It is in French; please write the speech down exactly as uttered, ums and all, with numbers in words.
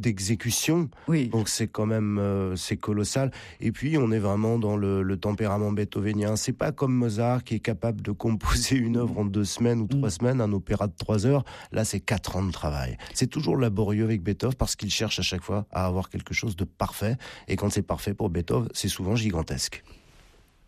d'exécution. Oui. Donc c'est quand même euh, c'est colossal. Et puis on est vraiment dans le, le tempérament beethovenien. C'est pas comme Mozart qui est capable de composer une œuvre en deux semaines ou trois mmh. semaines, un opéra de trois heures. Là c'est quatre ans de travail. C'est toujours laborieux avec Beethoven parce qu'il cherche à chaque fois à avoir quelque chose de parfait. Et quand c'est parfait pour Beethoven, c'est souvent gigantesque.